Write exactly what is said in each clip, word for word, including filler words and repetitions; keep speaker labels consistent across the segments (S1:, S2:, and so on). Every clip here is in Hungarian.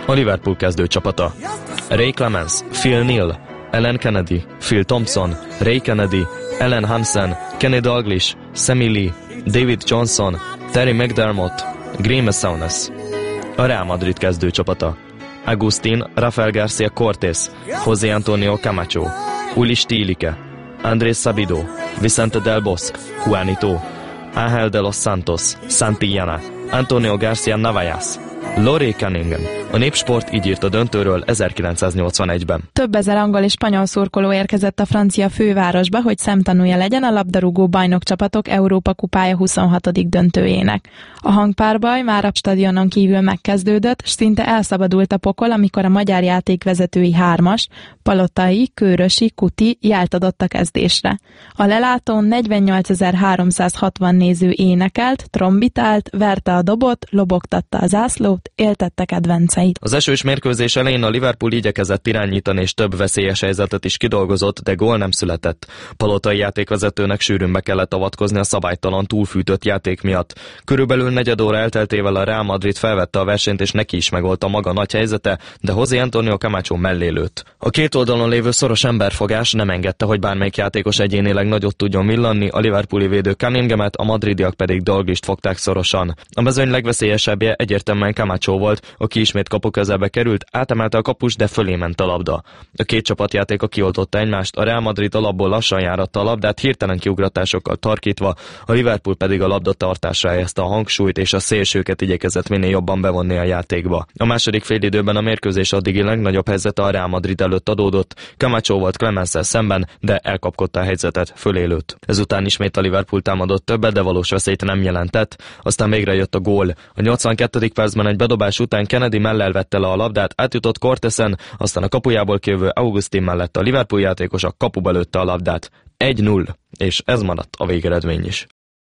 S1: A Liverpool kezdőcsapata: Ray Clemence, Phil Neal, Alan Kennedy, Phil Thompson, Ray Kennedy, Alan Hansen, Kenny Dalglish, Sammy Lee, David Johnson, Terry McDermott, Graeme Souness. A Real Madrid kezdőcsapata: Agustín Rafael García Cortés, José Antonio Camacho, Uli Stielike, Andrés Sabido, Vicente del Bosque, Juanito, Ángel de los Santos, Santillana, Antonio García Navas, Lori Cunningham. A Népsport így írt a döntőről ezerkilencszáznyolcvanegyben.
S2: Több ezer angol és spanyol szurkoló érkezett a francia fővárosba, hogy szemtanúja legyen a labdarúgó bajnokcsapatok Európa kupája huszonhatodik döntőjének. A hangpárbaj már a stadionon kívül megkezdődött, s szinte elszabadult a pokol, amikor a magyar játékvezetői hármas, Palotai, Kőrösi, Kuti jelt adott a kezdésre. A lelátón negyvennyolcezer-háromszázhatvan néző énekelt, trombitált, verte a dobot, lobogtatta a zászlót, éltette kedvenceit.
S1: Az esős mérkőzés elején a Liverpool igyekezett irányítani és több veszélyes helyzetet is kidolgozott, de gól nem született. Palotai játékvezetőnek sűrűn be kellett avatkozni a szabálytalan túlfűtött játék miatt. Körülbelül negyed óra elteltével a Real Madrid felvette a versenyt és neki is megvolt a maga nagy helyzete, de José Antonio Camacho mellé lőtt. A két oldalon lévő szoros emberfogás nem engedte, hogy bármelyik játékos egyénileg nagyot tudjon villanni, a liverpooli védő Cunninghamet, a madridiak pedig Dalglist fogták szorosan. A mezőny legveszélyesebbje egyértelműen Camacho volt, aki ismét kapu közelbe került, átemelte a kapust, de fölé ment a labda. A két csapatjátéka kioltotta egymást, a Real Madrid alapból lassan járatta a labdát, hirtelen kiugratásokkal tarkítva, a Liverpool pedig a labdatartásra helyezte a hangsúlyt, és a szélsőket igyekezett minél jobban bevonni a játékba. A második félidőben a mérkőzés addigi legnagyobb helyzete a Real Madrid előtt adódott, Camacho volt Clemence-szel szemben, de elkapkodta a helyzetet, fölé lőtt. Ezután ismét a Liverpool támadott többet, de valós veszélyt nem jelentett, aztán végre jött a gól. A nyolcvankettedik percben egy bedobás után Kennedy mellel vette le a labdát, átjutott Cortésen, aztán a kapujából kijövő Agustín mellett a Liverpool játékos a kapuba lőtte a labdát. egy null, és ez maradt a végeredmény is.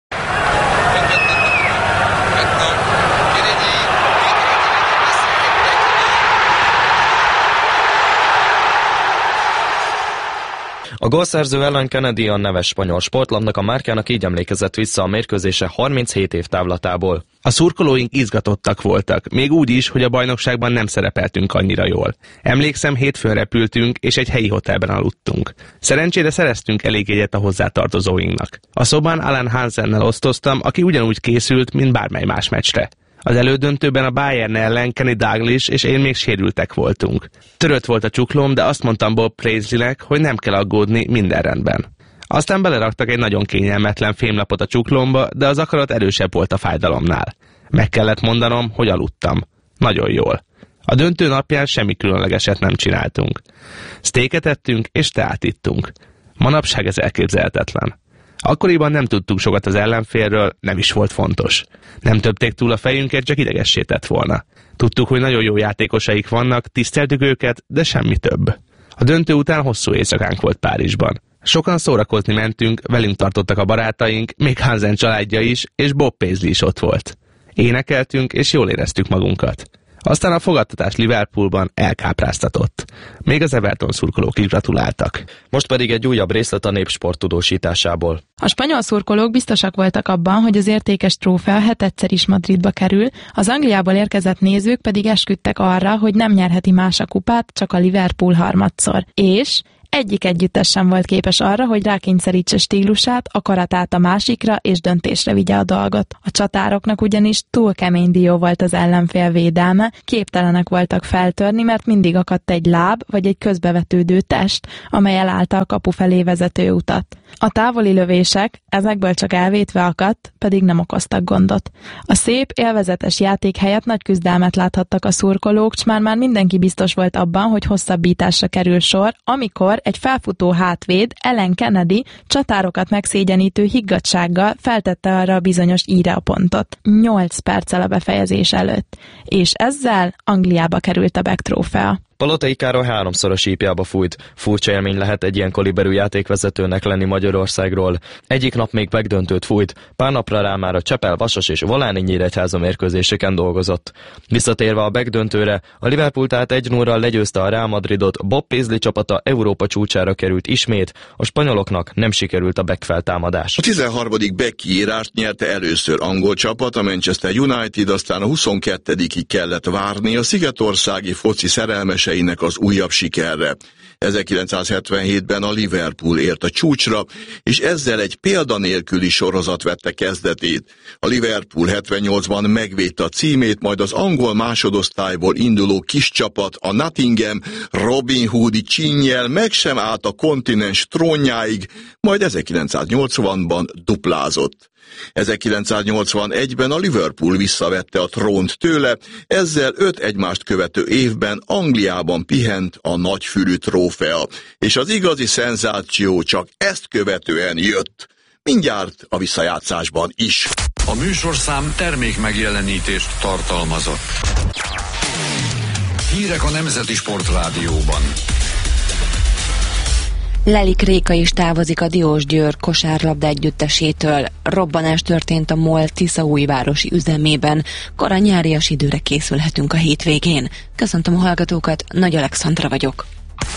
S1: A gólszerző Alan Kennedy, a neves spanyol sportlapnak a márkának így emlékezett vissza a mérkőzése harminchét év távlatából.
S3: A szurkolóink izgatottak voltak, még úgy is, hogy a bajnokságban nem szerepeltünk annyira jól. Emlékszem, hétfőn repültünk, és egy helyi hotelben aludtunk. Szerencsére szereztünk elég jegyet a hozzátartozóinknak. A szobán Alan Hansennel osztoztam, aki ugyanúgy készült, mint bármely más meccsre. Az elődöntőben a Bayern ellen Kenny Dalglish és én még sérültek voltunk. Törött volt a csuklóm, de azt mondtam Bob Paisleynek, hogy nem kell aggódni, minden rendben. Aztán beleraktak egy nagyon kényelmetlen fémlapot a csuklómba, de az akarat erősebb volt a fájdalomnál. Meg kellett mondanom, hogy aludtam. Nagyon jól. A döntő napján semmi különlegeset nem csináltunk. Sztéket ettünk és teát ittunk. Manapság ez elképzelhetetlen. Akkoriban nem tudtunk sokat az ellenfélről, nem is volt fontos. Nem töpték túl a fejünket, csak idegessé tett volna. Tudtuk, hogy nagyon jó játékosaik vannak, tiszteltük őket, de semmi több. A döntő után hosszú éjszakánk volt Párizsban. Sokan szórakozni mentünk, velünk tartottak a barátaink, még Hansen családja is, és Bob Paisley is ott volt. Énekeltünk, és jól éreztük magunkat. Aztán a fogadtatás Liverpoolban elkápráztatott. Még az Everton szurkolók is gratuláltak.
S1: Most pedig egy újabb részlet a Népsport tudósításából.
S2: A spanyol szurkolók biztosak voltak abban, hogy az értékes trófea hetedszer is Madridba kerül, az Angliából érkezett nézők pedig esküdtek arra, hogy nem nyerheti más a kupát, csak a Liverpool harmadszor. És egyik együttes sem volt képes arra, hogy rákényszerítse stílusát, akaratát a másikra és döntésre vigye a dolgot. A csatároknak ugyanis túl kemény dió volt az ellenfél védelme, képtelenek voltak feltörni, mert mindig akadt egy láb vagy egy közbevetődő test, amely elállta a kapu felé vezető utat. A távoli lövések, ezekből csak elvétve akadt, pedig nem okoztak gondot. A szép, élvezetes játék helyett nagy küzdelmet láthattak a szurkolók, s már-már mindenki biztos volt abban, hogy hosszabbításra kerül sor, amikor egy felfutó hátvéd, Alan Kennedy csatárokat megszégyenítő higgadtsággal feltette arra a bizonyos íre a pontot. Nyolc perccel a befejezés előtt. És ezzel Angliába került a Beck trófea.
S1: Palotai Károly háromszoros ípjába fújt. Furcsa élmény lehet egy ilyen kaliberű játékvezetőnek lenni Magyarországról. Egyik nap még megdöntőt fújt, pár napra rá már a Csepel, Vasas és Volányi Nyíregyháza mérkőzéseken dolgozott. Visszatérve a megdöntőre, a Liverpool tehát egy nullral legyőzte a Real Madridot, Bob Paisley csapata Európa csúcsára került ismét, a spanyoloknak nem sikerült a back feltámadás.
S4: A tizenharmadik back kiírást nyerte először angol csapat, a Manchester United, aztán a huszonkettedik kellett várni a szigetországi foci szerelmeseinek az újabb sikerre. ezerkilencszázhetvenhétben a Liverpool ért a csúcsra, és ezzel egy példanélküli sorozat vette kezdetét. A Liverpool hetvennyolcban megvédte a címét, majd az angol másodosztályból induló kis csapat, a Nottingham Robin Hoodi csínnyel meg sem állt a kontinens trónjáig, majd ezerkilencszáznyolcvanban duplázott. ezerkilencszáznyolcvanegyben a Liverpool visszavette a trónt tőle, ezzel öt egymást követő évben Angliában pihent a nagyfülű trófea, és az igazi szenzáció csak ezt követően jött. Mindjárt a visszajátszásban is.
S5: A műsorszám termék megjelenítést tartalmazott. Hírek a Nemzeti Sportrádióban.
S6: Lelik Réka is távozik a Diósgyőr kosárlabda együttesétől. Robbanás történt a MOL Tiszaújvárosi üzemében. Kora nyárias időre készülhetünk a hétvégén. Köszöntöm a hallgatókat, Nagy Alexandra vagyok.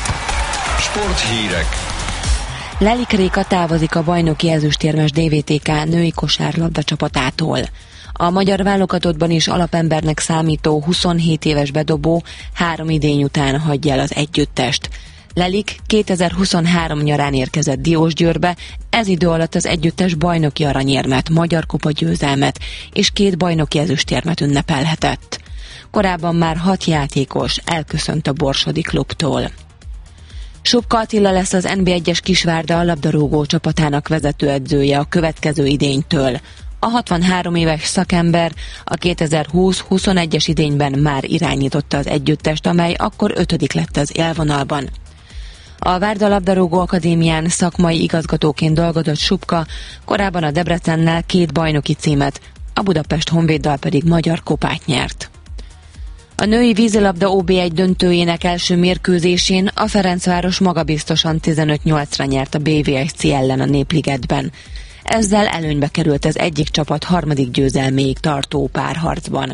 S5: Sporthírek.
S6: Lelik Réka távozik a bajnoki ezüstérmes dé vé té ká női kosárlabda csapatától. A magyar válogatottban is alapembernek számító huszonhét éves bedobó három idény után hagyja el az együttest. Lelik kétezer-huszonhárom nyarán érkezett Diósgyőrbe, ez idő alatt az együttes bajnoki aranyérmet, magyar kupa győzelmet és két bajnoki ezüstérmet ünnepelhetett. Korábban már hat játékos elköszönt a borsodi klubtól. Subka Attila lesz az en bé egyes Kisvárda labdarúgó csapatának vezetőedzője a következő idénytől. A hatvanhárom éves szakember a kétezer-húsz-huszonegyes idényben már irányította az együttest, amely akkor ötödik lett az élvonalban. A Várda Labdarúgó Akadémián szakmai igazgatóként dolgozott Subka, korábban a Debrecennel két bajnoki címet, a Budapest Honvéddal pedig magyar kupát nyert. A női vízilabda ó bé egy döntőjének első mérkőzésén a Ferencváros magabiztosan tizenöt nyolcra nyert a bé vé es cé ellen a Népligetben. Ezzel előnybe került az egyik csapat harmadik győzelméig tartó párharcban.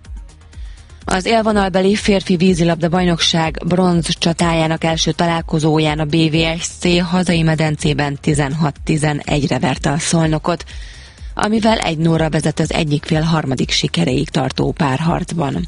S6: Az élvonalbeli férfi vízilabda bajnokság bronz csatájának első találkozóján a bé vé es cé hazai medencében tizenhat tizenegyre verte a Szolnokot, amivel egy nullra vezet az egyik fél harmadik sikeréig tartó párharcban.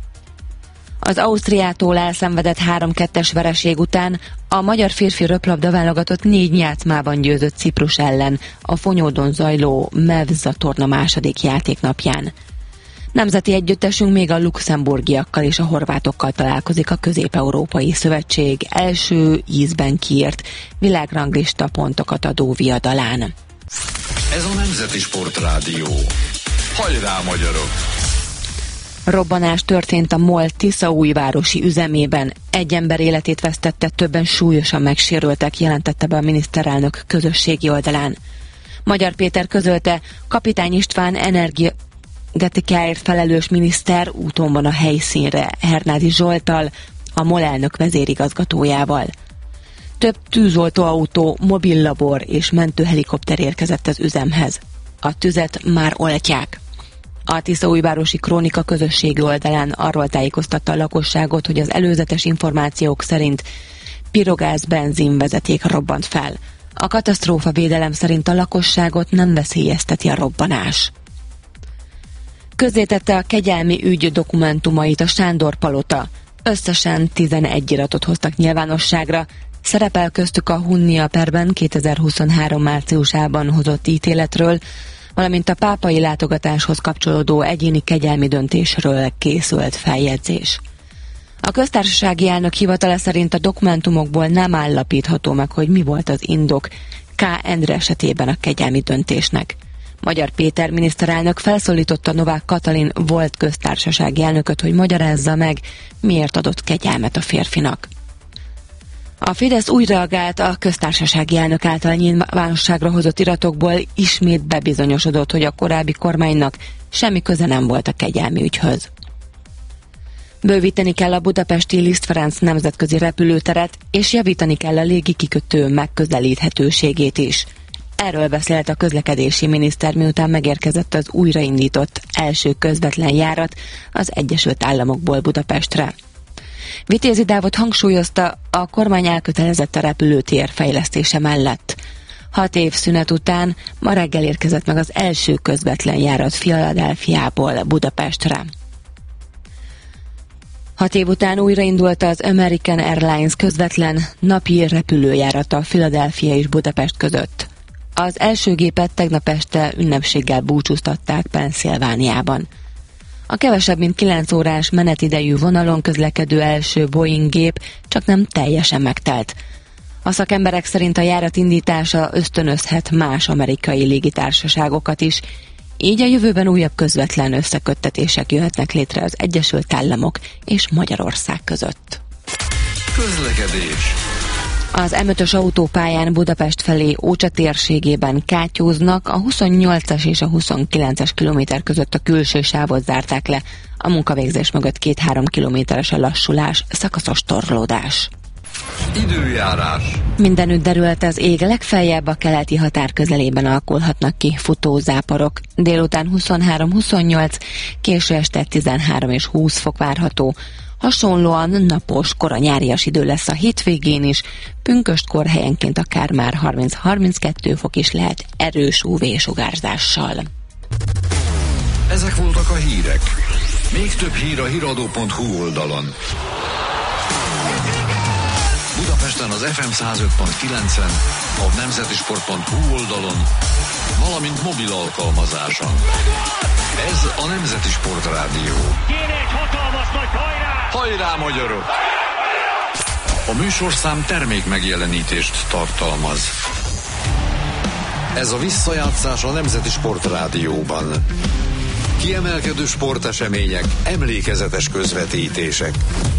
S6: Az Ausztriától elszenvedett három kettes vereség után a magyar férfi röplabda válogatott négy játszmában győzött Ciprus ellen a Fonyódon zajló Mevza torna második játéknapján. Nemzeti együttesünk még a luxemburgiakkal és a horvátokkal találkozik a Közép-Európai Szövetség első ízben kiírt világranglista pontokat adó viadalán.
S5: Ez a Nemzeti Sportrádió. Hajrá, magyarok!
S6: Robbanás történt a MOL Tiszaújvárosi üzemében. Egy ember életét vesztette, többen súlyosan megsérültek, jelentette be a miniszterelnök közösségi oldalán. Magyar Péter közölte, Kapitány István energetikáért felelős miniszter úton van a helyszínre Hernádi Zsolttal, a MOL elnök vezérigazgatójával. Több tűzoltóautó, mobillabor és mentőhelikopter érkezett az üzemhez. A tüzet már oltják. A Tiszaújvárosi Krónika közösségi oldalán arról tájékoztatta a lakosságot, hogy az előzetes információk szerint pirogáz benzin vezeték robbant fel. A katasztrófa védelem szerint a lakosságot nem veszélyezteti a robbanás. Közzétette a kegyelmi ügy dokumentumait a Sándor Palota. Összesen tizenegy iratot hoztak nyilvánosságra, szerepel köztük a Hunnia perben kétezer-huszonhárom márciusában hozott ítéletről, valamint a pápai látogatáshoz kapcsolódó egyéni kegyelmi döntésről készült feljegyzés. A köztársasági elnök hivatala szerint a dokumentumokból nem állapítható meg, hogy mi volt az indok K. Endre esetében a kegyelmi döntésnek. Magyar Péter miniszterelnök felszólította Novák Katalin volt köztársasági elnököt, hogy magyarázza meg, miért adott kegyelmet a férfinak. A Fidesz úgy reagált, a köztársasági elnök által nyilvánosságra hozott iratokból ismét bebizonyosodott, hogy a korábbi kormánynak semmi köze nem volt a kegyelmi ügyhöz. Bővíteni kell a budapesti Liszt Ferenc nemzetközi repülőteret, és javítani kell a légi kikötő megközelíthetőségét is. Erről beszélt a közlekedési miniszter, miután megérkezett az újraindított első közvetlen járat az Egyesült Államokból Budapestre. Vitézi Dávid hangsúlyozta, a kormány elkötelezett a repülőtér fejlesztése mellett. Hat év szünet után ma reggel érkezett meg az első közvetlen járat Philadelphiából Budapestre. Hat év után újraindult az American Airlines közvetlen napi repülőjárata Philadelphia és Budapest között. Az első gépet tegnap este ünnepséggel búcsúztatták Pennsylvániában. A kevesebb mint kilenc órás menetidejű vonalon közlekedő első Boeing gép csak nem teljesen megtelt. A szakemberek szerint a járat indítása ösztönözhet más amerikai légitársaságokat is, így a jövőben újabb közvetlen összeköttetések jöhetnek létre az Egyesült Államok és Magyarország között.
S5: Közlekedés.
S6: Az em ötös autópályán Budapest felé Ócsa térségében kátyúznak, a huszonnyolcas és a huszonkilences kilométer között a külső sávot zárták le, a munkavégzés mögött két-három kilométeres a lassulás, szakaszos torlódás.
S5: Időjárás.
S6: Mindenütt derült az ég, legfeljebb a keleti határ közelében alakulhatnak ki futózáporok. Délután huszonhárom-huszonnyolc, késő este tizenhárom és húsz fok várható. Hasonlóan napos, kora nyárias idő lesz a hétvégén is, pünköstkor helyenként akár már harminc-harminckettő fok is lehet erős ú vé-sugárzással.
S5: Ezek voltak a hírek. Még több hír a híradó pont hú oldalon. Budapesten az ef em száz öt pont kilencen, a nemzetisport pont hú oldalon, valamint mobil alkalmazáson. Ez a Nemzeti Sport Rádió.
S7: Kéne egy hatalmas nagy hajrá!
S5: Hajrá, magyarok! A műsorszám termék megjelenítést tartalmaz. Ez a visszajátszás a Nemzeti Sport Rádióban. Kiemelkedő sportesemények, emlékezetes közvetítések.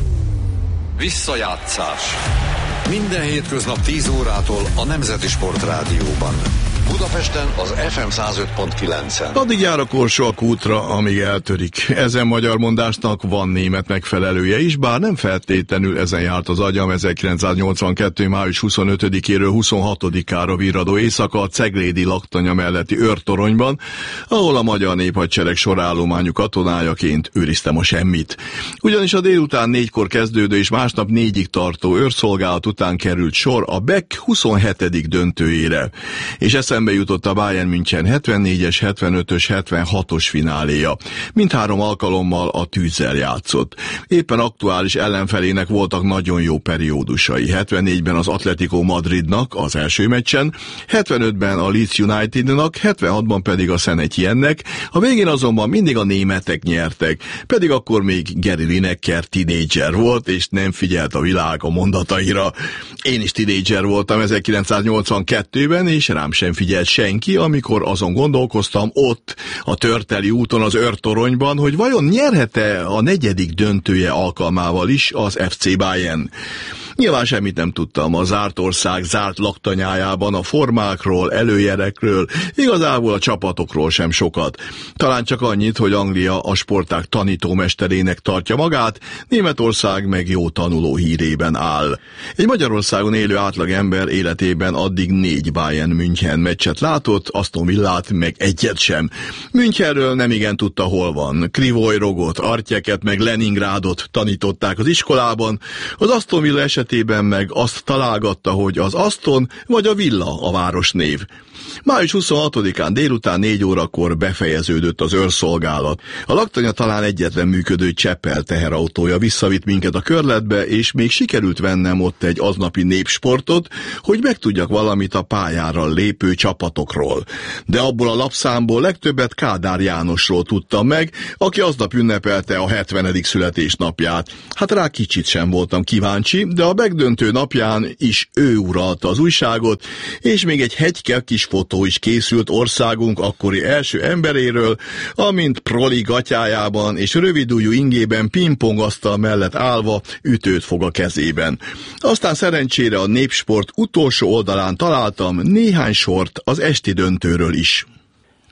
S5: Visszajátszás. Minden hétköznap tíz órától a Nemzeti Sport Rádióban. Budapesten az ef em száz öt pont kilencen.
S4: Addig jár a korsó a kútra, amíg eltörik. Ezen magyar mondásnak van német megfelelője is, bár nem feltétlenül ezen járt az agyam ezerkilencszáznyolcvankettő. május huszonötödikéről huszonhatodikára virradó éjszaka a ceglédi laktanya melletti őrtoronyban, ahol a magyar néphadsereg sorállományú katonájaként őriztem a semmit. Ugyanis a délután négykor kezdődő és másnap négyig tartó őrszolgálat után került sor a Beck huszonhetedik döntőjére, és eszembe jutott a Bayern München hetvennégyes, hetvenötös, hetvenhatos fináléja. Mindhárom alkalommal a tűzzel játszott. Éppen aktuális ellenfelének voltak nagyon jó periódusai. hetvennégyben az Atletico Madridnak az első meccsen, hetvenötben a Leeds Unitednak, hetvenhatban pedig a Saint Etienne-nek, a végén azonban mindig a németek nyertek, pedig akkor még Gary Lineker tinédzser volt, és nem figyelt a világ a mondataira. Én is tinédzser voltam ezerkilencszáznyolcvankettőben, és rám sem figyelt senki, amikor azon gondolkoztam ott, a Törteli úton, az őrtoronyban, hogy vajon nyerhet-e a negyedik döntője alkalmával is az ef cé Bayern. Nyilván semmit nem tudtam a zárt ország zárt laktanyájában a formákról, előjelekről, igazából a csapatokról sem sokat. Talán csak annyit, hogy Anglia a sportág tanítómesterének tartja magát, Németország meg jó tanuló hírében áll. Egy Magyarországon élő átlagember életében addig négy Bayern München meccset látott, Aston Villát meg egyet sem. Münchenről nem igen tudta, hol van. Krivoj-Rogot, Artyeket meg Leningrádot tanították az iskolában, az Aston Villa esetében meg azt találgatta, hogy az Aston vagy a Villa a városnév. május huszonhatodikán délután négy órakor befejeződött az őrszolgálat. A laktanya talán egyetlen működő Csepel teherautója visszavitt minket a körletbe, és még sikerült vennem ott egy aznapi népsportot, hogy megtudjak valamit a pályára lépő csapatokról. De abból a lapszámból legtöbbet Kádár Jánosról tudtam meg, aki aznap ünnepelte a hetvenedik születésnapját. Hát rá kicsit sem voltam kíváncsi, de a megdöntő napján is ő uralta az újságot, és még egy hegyke kis fotó is készült országunk akkori első emberéről, amint proli gatyájában és rövidujjú ingében pingpongasztal mellett állva ütőt fog a kezében. Aztán szerencsére a Népsport utolsó oldalán találtam néhány sort az esti döntőről is.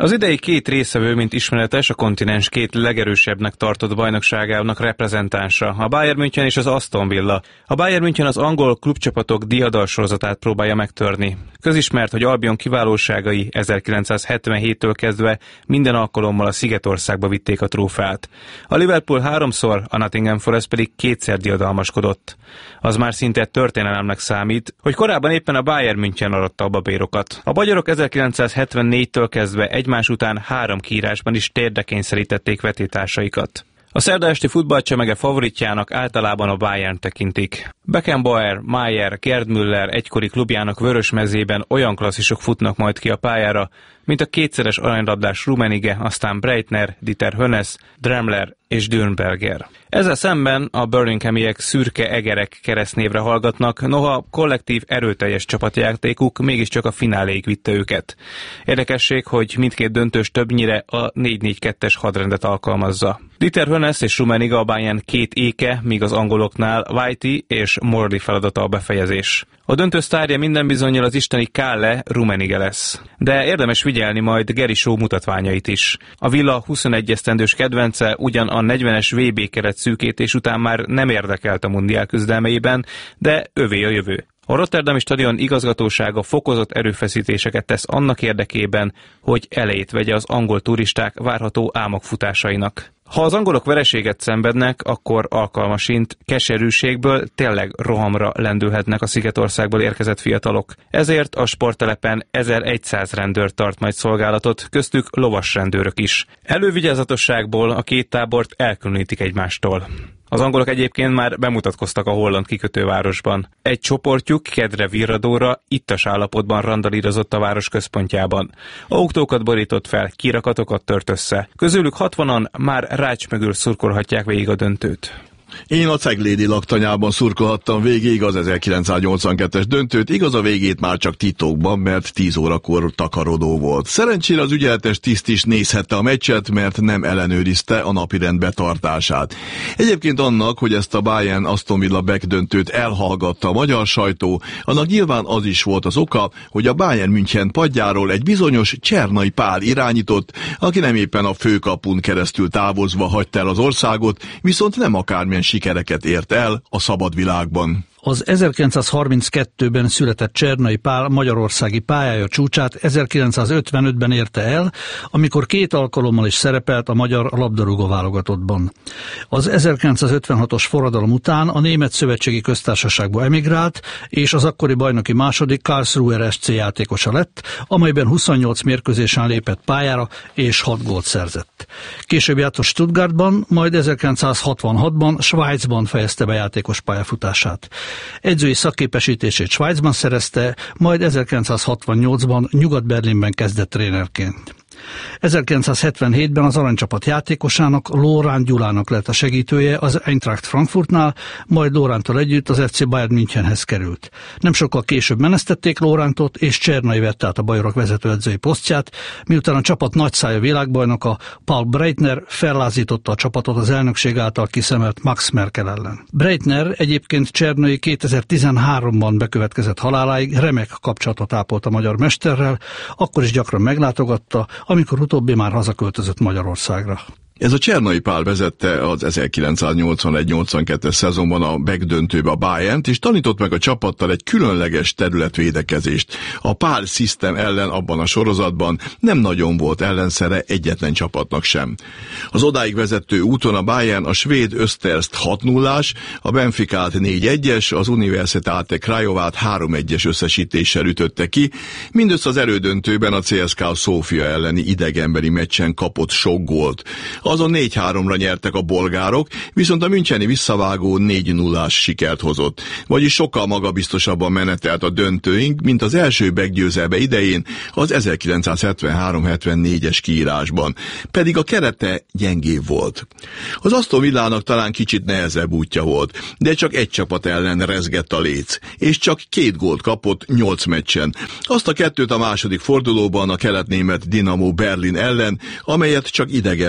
S8: Az idei két részevő, mint ismeretes, a kontinens két legerősebbnek tartott bajnokságának reprezentánsa, a Bayern München és az Aston Villa. A Bayern München az angol klubcsapatok diadalsorozatát próbálja megtörni. Közismert, hogy Albion kiválóságai ezerkilencszázhetvenhéttől kezdve minden alkalommal a Szigetországba vitték a trófeát. A Liverpool háromszor, a Nottingham Forest pedig kétszer diadalmaskodott. Az már szinte történelemnek számít, hogy korábban éppen a Bayern München aratta a babérokat. A magyarok ezerkilencszázhetvennégytől kezdve egymás után három kiírásban is térdre kényszerítették vetétársaikat. A szerda esti futballcsemege favoritjának általában a Bayern tekintik. Beckenbauer, Maier, Gerd Müller egykori klubjának vörös mezében olyan klasszisok futnak majd ki a pályára, mint a kétszeres aranylabdás Rummenigge, aztán Breitner, Dieter Hönes, Dremler és Dürnberger. Ezzel szemben a Birminghamiek szürke egerek keresztnévre hallgatnak, noha kollektív erőteljes csapatjátékuk mégiscsak a fináléig vitte őket. Érdekesség, hogy mindkét döntős többnyire a négy négy kettes hadrendet alkalmazza. Dieter Hönes és Rummenigge a Bayern két éke, míg az angoloknál Whitey és Morley feladata a befejezés. A döntő sztárja minden bizonnyal az isteni Kalle Rummenigge lesz. De érdemes figyelni majd Gary Shaw mutatványait is. A Villa huszonegy esztendős kedvence ugyan a negyvenes vé bé keret szűkítés után már nem érdekelt a mundiál küzdelmeiben, de övé a jövő. A Rotterdami stadion igazgatósága fokozott erőfeszítéseket tesz annak érdekében, hogy elejét vegye az angol turisták várható álmok futásainak. Ha az angolok vereséget szenvednek, akkor alkalmasint keserűségből tényleg rohamra lendülhetnek a Szigetországból érkezett fiatalok. Ezért a sporttelepen ezerszáz rendőr tart majd szolgálatot, köztük lovasrendőrök is. Elővigyázatosságból a két tábort elkülönítik egymástól. Az angolok egyébként már bemutatkoztak a holland kikötővárosban. Egy csoportjuk kedre virradóra, ittas állapotban randalírozott a város központjában. Autókat borított fel, kirakatokat tört össze. Közülük hatvanan már rács mögül szurkolhatják végig a döntőt.
S4: Én a Ceglédi laktanyában szurkolhattam végig az ezerkilencszáznyolcvankettes döntőt, igaz a végét már csak titokban, mert tíz órakor takarodó volt. Szerencsére az ügyeletes tiszt is nézhette a meccset, mert nem ellenőrizte a napirend betartását. Egyébként annak, hogy ezt a Bayern Aston Villa Beck döntőt elhallgatta a magyar sajtó, annak nyilván az is volt az oka, hogy a Bayern München padjáról egy bizonyos Csernai Pál irányított, aki nem éppen a főkapun keresztül távozva hagyta el az országot, viszont nem akármilyen sikereket ért el a szabad világban.
S9: Az ezerkilencszázharminckettőben született Csernai Pál magyarországi pályája csúcsát ezerkilencszázötvenötben érte el, amikor két alkalommal is szerepelt a magyar labdarúgó válogatottban. Az ezerkilencszázötvenhatos forradalom után a Német Szövetségi Köztársaságba emigrált, és az akkori bajnoki második Karlsruher es cé játékosa lett, amelyben huszonnyolc mérkőzésen lépett pályára és hat gólt szerzett. Később járt a Stuttgartban, majd ezerkilencszázhatvanhatban Svájcban fejezte be játékos pályafutását. Edzői szakképesítését Svájcban szerezte, majd ezerkilencszázhatvannyolcban Nyugat-Berlinben kezdett trénerként. ezerkilencszázhetvenhétben az aranycsapat játékosának, Lórán Gyulának lett a segítője az Eintracht Frankfurtnál, majd Lórántól együtt az ef cé Bayern Münchenhez került. Nem sokkal később menesztették Lórántot, és Csernai vette át a bajorok vezetőedzői posztját, miután a csapat nagyszája világbajnoka Paul Breitner fellázította a csapatot az elnökség által kiszemelt Max Merkel ellen. Breitner egyébként Csernai kétezer-tizenháromban bekövetkezett haláláig remek kapcsolatot ápolt a magyar mesterrel, akkor is gyakran meglátogatta, amikor utóbbi már hazaköltözött Magyarországra.
S4: Ez a Csernai Pál vezette az ezerkilencszáznyolcvanegy nyolcvankettes szezonban a Beck döntőbe a Bayernt, és tanított meg a csapattal egy különleges területvédekezést. A Pál System ellen abban a sorozatban nem nagyon volt ellenszere egyetlen csapatnak sem. Az odáig vezető úton a Bayern a svéd Österst hat nullás, a Benficát négy egyes, az Universitate Craiovát három egyes összesítéssel ütötte ki, mindössze az elődöntőben a cé es ká Szófia elleni idegenbeli meccsen kapott sok gólt. Azon négy háromra nyertek a bolgárok, viszont a müncheni visszavágó négy nullás sikert hozott. Vagyis sokkal magabiztosabban menetelt a döntőink, mint az első Beck-győzelme idején az ezerkilencszázhetvenhárom hetvennégyes kiírásban. Pedig a kerete gyengébb volt. Az Aston Villának talán kicsit nehezebb útja volt, de csak egy csapat ellen rezgett a léc, és csak két gólt kapott nyolc meccsen. Azt a kettőt a második fordulóban a keletnémet Dinamo Berlin ellen, amelyet csak idegenben lőtt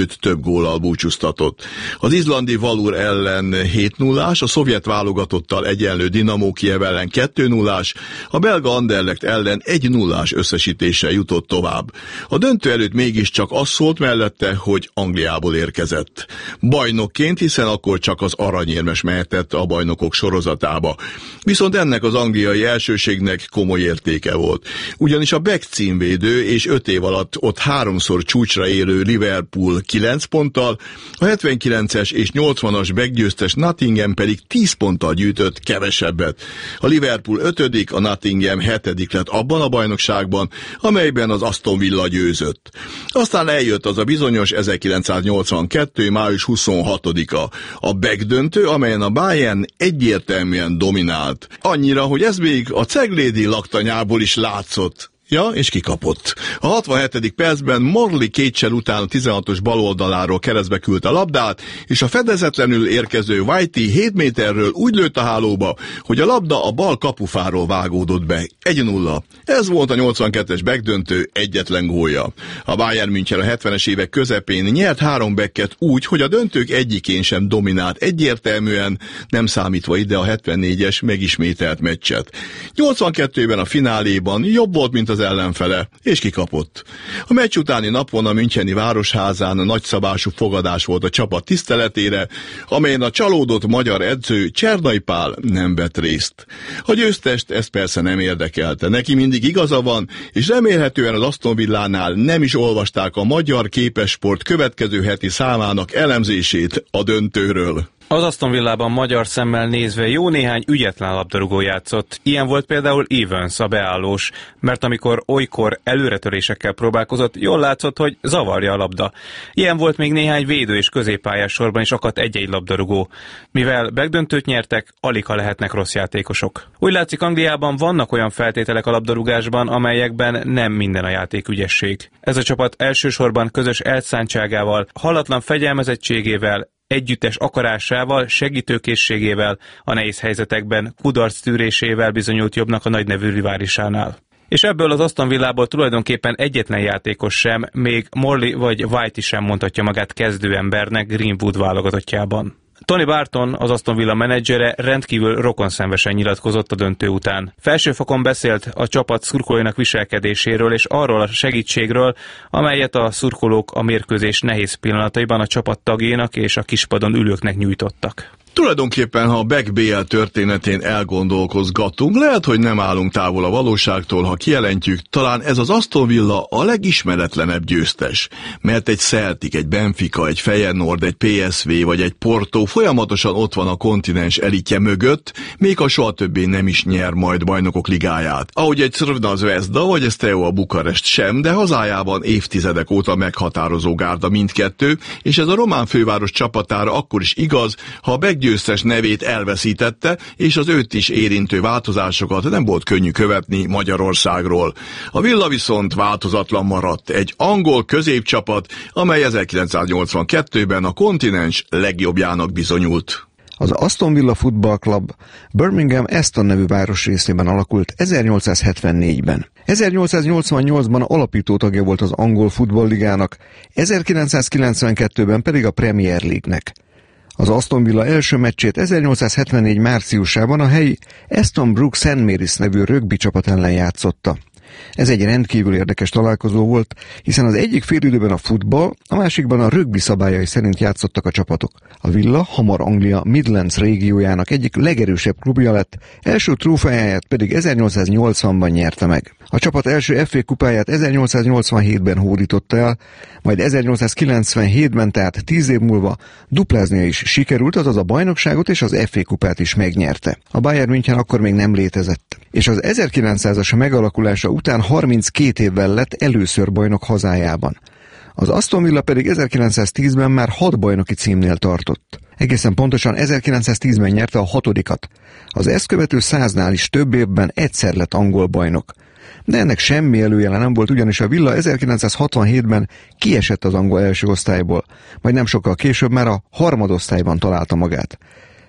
S4: előtt több góllal búcsúztatott. Az izlandi Valur ellen hét nullás, a szovjet válogatottal egyenlő Dinamo Kijev ellen kettő nullás, a belga Anderlecht ellen egy nullás összesítéssel jutott tovább. A döntő előtt mégiscsak az szólt mellette, hogy Angliából érkezett. Bajnokként, hiszen akkor csak az aranyérmes mehetett a bajnokok sorozatába. Viszont ennek az angliai elsőségnek komoly értéke volt. Ugyanis a Beck címvédő és öt év alatt ott háromszor csúcsra érő Liverpool kilenc ponttal, a hetvenkilences és nyolcvanas Beck győztes Nottingham pedig tíz ponttal gyűjtött kevesebbet. A Liverpool ötödik, a Nottingham hetedik lett abban a bajnokságban, amelyben az Aston Villa győzött. Aztán eljött az a bizonyos ezerkilencszáznyolcvankettő. május huszonhatodika, a Beck döntő, amelyen a Bayern egyértelműen dominált. Annyira, hogy ez még a ceglédi laktanyából is látszott. Ja, és kikapott. A hatvanhetedik percben Morley kétsel után a tizenhatos baloldaláról keresztbe küldte a labdát, és a fedezetlenül érkező Whitey hét méterről úgy lőtt a hálóba, hogy a labda a bal kapufáról vágódott be. egy nulla. Ez volt a nyolcvankettes Beck döntő egyetlen gólja. A Bayern München a hetvenes évek közepén nyert három Becket úgy, hogy a döntők egyikén sem dominált egyértelműen, nem számítva ide a hetvennégyes megismételt meccset. nyolcvankettőben a fináléban jobb volt, mint az az ellenfele, és kikapott. A meccs utáni napon a müncheni városházán nagyszabású fogadás volt a csapat tiszteletére, amelyen a csalódott magyar edző Csernai Pál nem vett részt. A győztest ez persze nem érdekelte, neki mindig igaza van, és remélhetően az Aston Villánál nem is olvasták a Magyar Képesport következő heti számának elemzését a döntőről.
S8: Az Aston Villában magyar szemmel nézve jó néhány ügyetlen labdarúgó játszott. Ilyen volt például Evans, a beállós, mert amikor olykor előretörésekkel próbálkozott, jól látszott, hogy zavarja a labda. Ilyen volt még néhány védő és középpályás sorban is akadt egy-egy labdarúgó. Mivel begdöntőt nyertek, aligha lehetnek rossz játékosok. Úgy látszik, Angliában vannak olyan feltételek a labdarúgásban, amelyekben nem minden a játék ügyesség. Ez a csapat elsősorban közös elszántságával, hallatlan fegyelmezettségével, együttes akarásával, segítőkészségével, a nehéz helyzetekben, kudarc tűrésével bizonyult jobbnak a nagynevű riválisánál. És ebből az Aston Villából tulajdonképpen egyetlen játékos sem, még Morley vagy Whitey sem mondhatja magát kezdőembernek Greenwood válogatottjában. Tony Barton, az Aston Villa menedzsere rendkívül rokonszenvesen nyilatkozott a döntő után. Felsőfokon beszélt a csapat szurkolóinak viselkedéséről és arról a segítségről, amelyet a szurkolók a mérkőzés nehéz pillanataiban a csapat tagjainak és a kispadon ülőknek nyújtottak.
S4: Tulajdonképpen, ha a Beck bé el történetén elgondolkozgatunk, lehet, hogy nem állunk távol a valóságtól, ha kijelentjük, talán ez az Aston Villa a legismeretlenebb győztes. Mert egy Celtic, egy Benfica, egy Feyenoord, egy pé es vé vagy egy Porto folyamatosan ott van a kontinens elitje mögött, még ha soha többé nem is nyer majd bajnokok ligáját. Ahogy egy Crvena Zvezda vagy egy Steaua Bukarest sem, de hazájában évtizedek óta meghatározó gárda mindkettő, és ez a román főváros csapatára akkor is igaz, ha a Beck győztes nevét elveszítette, és az őt is érintő változásokat nem volt könnyű követni Magyarországról. A Villa viszont változatlan maradt, egy angol középcsapat, amely ezerkilencszáznyolcvankettőben a kontinens legjobbjának bizonyult.
S10: Az Aston Villa Football Club Birmingham Aston nevű városrészében alakult ezernyolcszázhetvennégyben. ezernyolcszáznyolcvannyolcban alapító tagja volt az angol futballligának, ezerkilencszázkilencvenkettőben pedig a Premier League-nek. Az Aston Villa első meccsét ezernyolcszázhetvennégy márciusában a helyi Aston Brook Saint Mary's nevű rögbi csapat ellen játszotta. Ez egy rendkívül érdekes találkozó volt, hiszen az egyik félidőben a futball, a másikban a rögbi szabályai szerint játszottak a csapatok. A Villa hamar Anglia Midlands régiójának egyik legerősebb klubja lett, első trófeáját pedig ezernyolcszáznyolcvanban nyerte meg. A csapat első ef á kupáját ezernyolcszáznyolcvanhétben hódította el, majd ezernyolcszázkilencvenhétben, tehát tíz év múlva dupláznia is sikerült, azaz a bajnokságot és az ef á kupát is megnyerte. A Bayern München akkor még nem létezett, és az ezerkilencszázas megalakulása után harminckét évvel lett először bajnok hazájában. Az Aston Villa pedig ezerkilencszáztízben már hat bajnoki címnél tartott. Egészen pontosan ezerkilencszáztízben nyerte a hatodikat. Az ezt követő száznál is több évben egyszer lett angol bajnok. De ennek semmi előjele nem volt, ugyanis a Villa ezerkilencszázhatvanhétben kiesett az angol első osztályból, majd nem sokkal később már a harmadosztályban találta magát.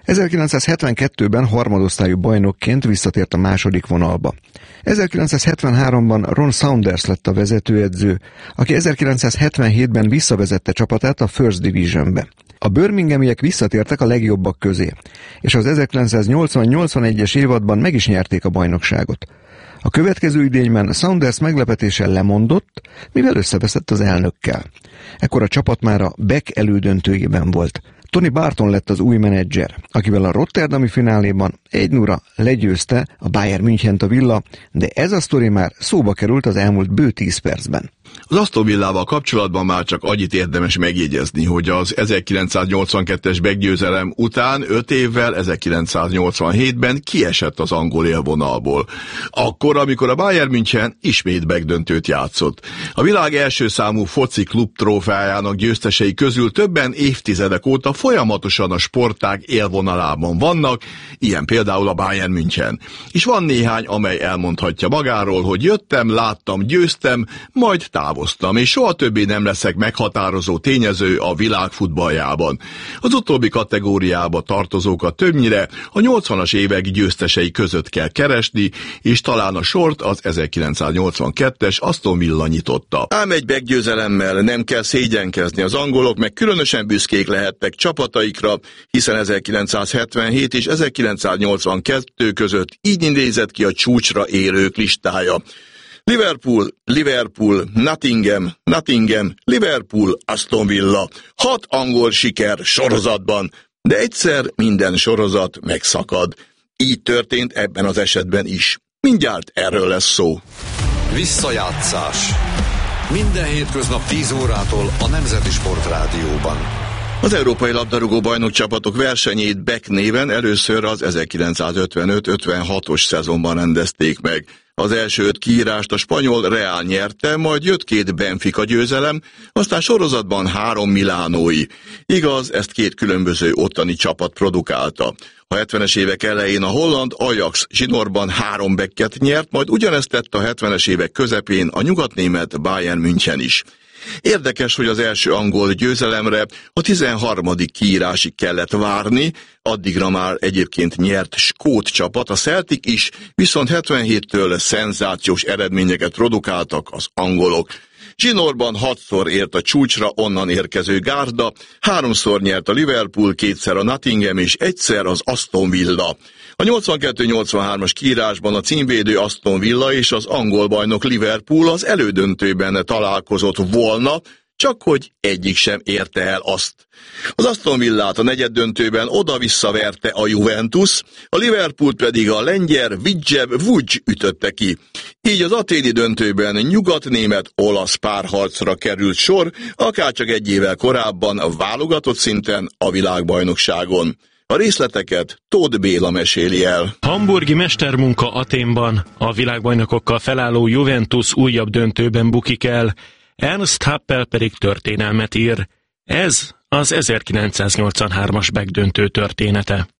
S10: ezerkilencszázhetvenkettőben harmadosztályú bajnokként visszatért a második vonalba. ezerkilencszázhetvenháromban Ron Saunders lett a vezetőedző, aki ezerkilencszázhetvenhétben visszavezette csapatát a First Divisionbe. A birminghamiek visszatértek a legjobbak közé, és az ezerkilencszáznyolcvan-nyolcvanegyes évadban meg is nyerték a bajnokságot. A következő idényben Saunders meglepetéssel lemondott, mivel összeveszett az elnökkel. Ekkor a csapat már a Beck elődöntőjében volt. Tony Barton lett az új menedzser, akivel a rotterdami fináléban egy nulla legyőzte a Bayern Münchent a Villa, de ez a sztori már szóba került az elmúlt bő tíz percben.
S4: Az Aston Villával kapcsolatban már csak annyit érdemes megjegyezni, hogy az ezerkilencszáznyolcvankettes meggyőzelem után öt évvel ezerkilencszáznyolcvanhétben kiesett az angol élvonalból. Akkor, amikor a Bayern München ismét megdöntőt játszott. A világ első számú foci klub trófeájának győztesei közül többen évtizedek óta folyamatosan a sportág élvonalában vannak, ilyen például a Bayern München. És van néhány, amely elmondhatja magáról, hogy jöttem, láttam, győztem, majd távoztam, és soha többé nem leszek meghatározó tényező a világ futballjában. Az utóbbi kategóriába tartozókat többnyire a nyolcvanas évek győztesei között kell keresni, és talán a sort az ezerkilencszáznyolcvankettes Aston Villa nyitotta. Ám egy meggyőzelemmel nem kell szégyenkezni, az angolok meg különösen büszkék lehettek csapataikra, hiszen ezerkilencszázhetvenhét és ezerkilencszáznyolcvankettő között így nézett ki a csúcsra érők listája. Liverpool, Liverpool, Nottingham, Nottingham, Liverpool, Aston Villa. Hat angol siker sorozatban, de egyszer minden sorozat megszakad. Így történt ebben az esetben is. Mindjárt erről lesz szó.
S5: Visszajátszás. Minden hétköznap tíz órától a Nemzeti Sport Rádióban.
S4: Az európai labdarúgó bajnokcsapatok versenyét Beck néven először az ezerkilencszázötvenöt ötvenhatos szezonban rendezték meg. Az első öt kiírást a spanyol Real nyerte, majd jött két Benfica győzelem, aztán sorozatban három milánói. Igaz, ezt két különböző ottani csapat produkálta. A hetvenes évek elején a holland Ajax zsinórban három Becket nyert, majd ugyanezt tett a hetvenes évek közepén a nyugatnémet Bayern München is. Érdekes, hogy az első angol győzelemre a tizenharmadik kiírásig kellett várni, addigra már egyébként nyert skót csapat, a Celtic is, viszont hetvenhéttől szenzációs eredményeket produkáltak az angolok. Zsinórban hatszor ért a csúcsra onnan érkező gárda, háromszor nyert a Liverpool, kétszer a Nottingham és egyszer az Aston Villa. A nyolcvankettő nyolcvanhármas kiírásban a címvédő Aston Villa és az angol bajnok Liverpool az elődöntőben találkozott volna, csak hogy egyik sem érte el azt. Az Aston Villát a negyeddöntőben oda-vissza verte a Juventus, a Liverpoolt pedig a lengyel Widzew Łódź ütötte ki. Így az aténi döntőben nyugat-német-olasz párharcra került sor, akárcsak egy évvel korábban válogatott szinten a világbajnokságon. A részleteket Tóth Béla meséli el.
S11: Hamburgi mestermunka Athénban, a világbajnokokkal felálló Juventus újabb döntőben bukik el, Ernst Happel pedig történelmet ír. Ez az ezerkilencszáznyolcvanhármas Beck döntő története.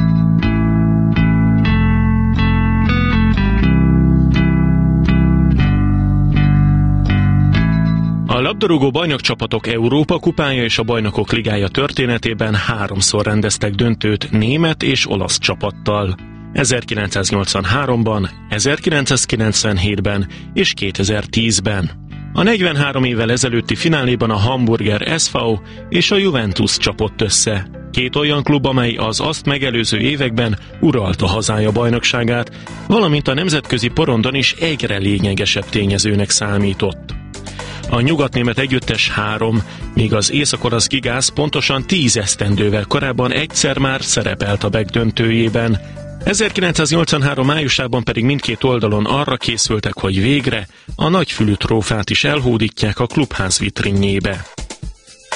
S11: A labdarúgó bajnokcsapatok Európa kupája és a Bajnokok ligája történetében háromszor rendeztek döntőt német és olasz csapattal. ezerkilencszáznyolcvanháromban, ezerkilencszázkilencvenhétben és kétezer-tízben. A negyvenhárom évvel ezelőtti fináléban a Hamburger es vé o és a Juventus csapott össze. Két olyan klub, amely az azt megelőző években uralta hazája bajnokságát, valamint a nemzetközi porondon is egyre lényegesebb tényezőnek számított. A nyugatnémet együttes három, míg az észak-olasz Gigász pontosan tíz esztendővel korábban egyszer már szerepelt a Beck döntőjében. ezerkilencszáznyolcvanhárom májusában pedig mindkét oldalon arra készültek, hogy végre a nagyfülű trófát is elhódítják a klubház vitrinjébe.